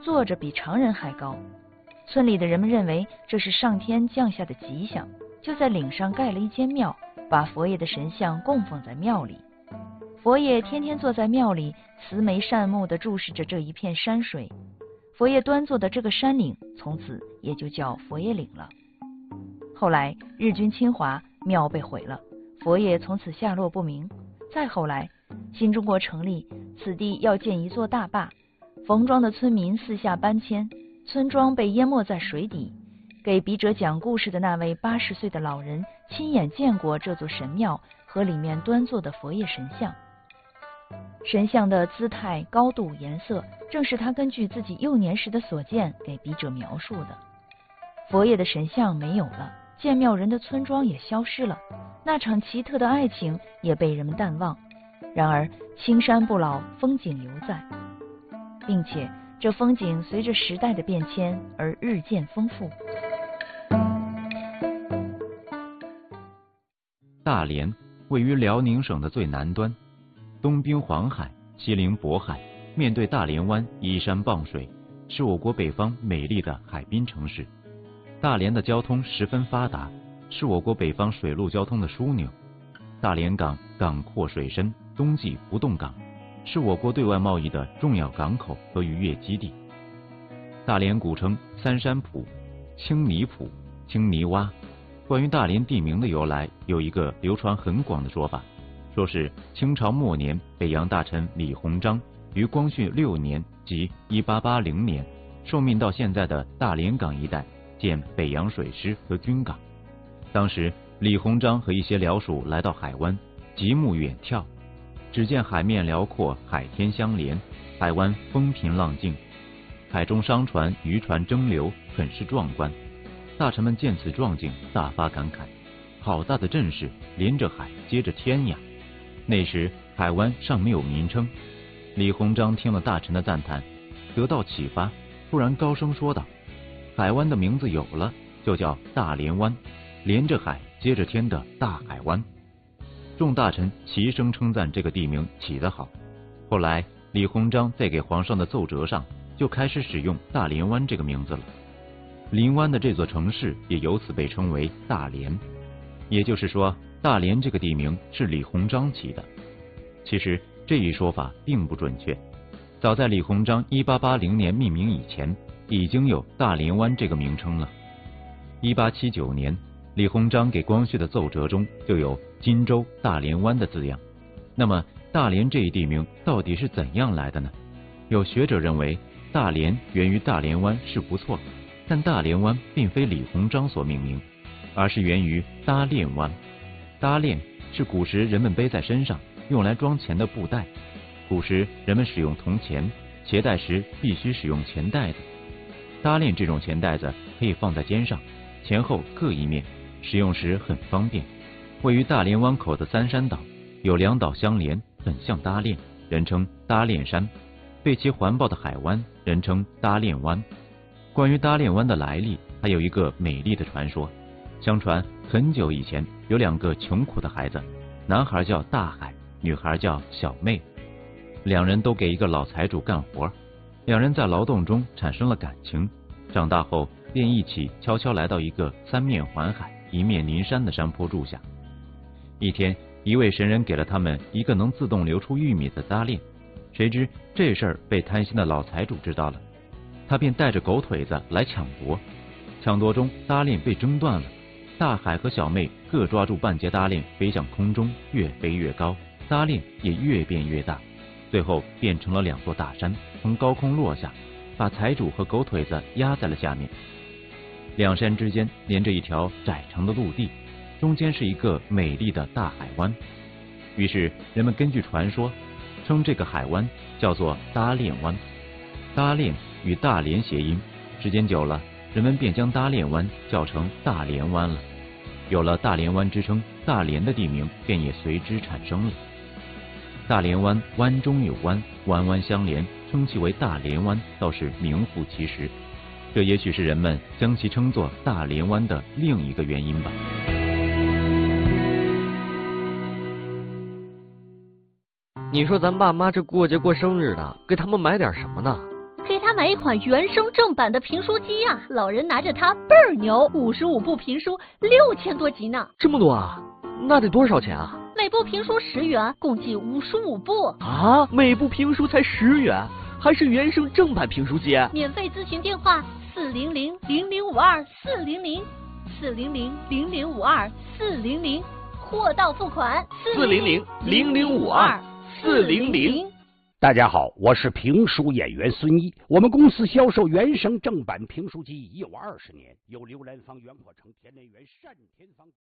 坐着比常人还高。村里的人们认为这是上天降下的吉祥，就在岭上盖了一间庙，把佛爷的神像供奉在庙里。佛爷天天坐在庙里，慈眉善目地注视着这一片山水。佛爷端坐的这个山岭，从此也就叫佛爷岭了。后来日军侵华，庙被毁了，佛爷从此下落不明。再后来，新中国成立，此地要建一座大坝，冯庄的村民四下搬迁，村庄被淹没在水底。给笔者讲故事的那位80岁的老人亲眼见过这座神庙和里面端坐的佛爷神像。神像的姿态、高度、颜色，正是他根据自己幼年时的所见给笔者描述的。佛爷的神像没有了，建庙人的村庄也消失了，那场奇特的爱情也被人们淡忘。然而青山不老，风景犹在，并且这风景随着时代的变迁而日渐丰富。 大连位于辽宁省的最南端，东濒黄海，西临渤海，面对大连湾，依山傍水，是我国北方美丽的海滨城市。大连的交通十分发达，是我国北方水陆交通的枢纽。大连港港阔水深，冬季不动港，是我国对外贸易的重要港口和渔业基地。大连古称三山浦、青泥浦、青泥洼。关于大连地名的由来，有一个流传很广的说法，说是清朝末年北洋大臣李鸿章于光绪6年，即1880年，受命到现在的大连港一带建北洋水师和军港。当时李鸿章和一些僚属来到海湾，极目远眺，只见海面辽阔，海天相连，海湾风平浪静，海中商船渔船争流，很是壮观。大臣们见此壮景，大发感慨，好大的阵势，连着海接着天呀！那时海湾尚没有名称。李鸿章听了大臣的赞叹，得到启发，突然高声说道：海湾的名字有了，就叫大连湾，连着海接着天的大海湾。众大臣齐声称赞这个地名起得好。后来李鸿章在给皇上的奏折上就开始使用大连湾这个名字了。临湾的这座城市也由此被称为大连，也就是说大连这个地名是李鸿章起的。其实这一说法并不准确，早在李鸿章1880年命名以前，已经有大连湾这个名称了。1879年，李鸿章给光绪的奏折中就有荆州大连湾的字样。那么大连这一地名到底是怎样来的呢？有学者认为大连源于大连湾是不错，但大连湾并非李鸿章所命名，而是源于搭链湾。搭链是古时人们背在身上用来装钱的布袋。古时人们使用铜钱，携带时必须使用钱袋子。搭链这种钱袋子可以放在肩上，前后各一面，使用时很方便。位于大连湾口的三山岛有2岛相连，很像搭链，人称搭链山。对其环抱的海湾人称搭链湾。关于搭链湾的来历，还有一个美丽的传说。相传很久以前，有2个穷苦的孩子，男孩叫大海，女孩叫小妹。2人都给一个老财主干活，2人在劳动中产生了感情，长大后便一起悄悄来到一个3面环海、1面临山的山坡住下。一天，一位神人给了他们一个能自动流出玉米的搭链，谁知这事儿被贪心的老财主知道了，他便带着狗腿子来抢夺。抢夺中，搭链被挣断了，大海和小妹各抓住半截搭链飞向空中，越飞越高，搭链也越变越大，最后变成了2座大山，从高空落下，把财主和狗腿子压在了下面。2山之间连着一条窄长的陆地，中间是一个美丽的大海湾。于是人们根据传说称这个海湾叫做搭链湾。搭链与大连谐音，时间久了，人们便将搭链湾叫成大连湾了。有了大连湾之称，大连的地名便也随之产生了。大连湾湾中有湾，湾湾相连，称其为大连湾倒是名副其实。这也许是人们将其称作大连湾的另一个原因吧。 你说咱爸妈这过节过生日的，给他们买点什么呢？ 给他家买一款原声正版的评书机啊，老人拿着它倍儿牛，55部评书6000多集呢。 这么多啊？那得多少钱啊？ 每部评书10元，共计55部啊！每部评书才10元，还是原声正版评书机？ 免费咨询电话400-0052-400，400-0052-400，货到付款 400-0052-400。 大家好，我是评书演员孙一，我们公司销售原声正版评书机已有20年，有刘兰芳、袁阔成、田连元、单田芳。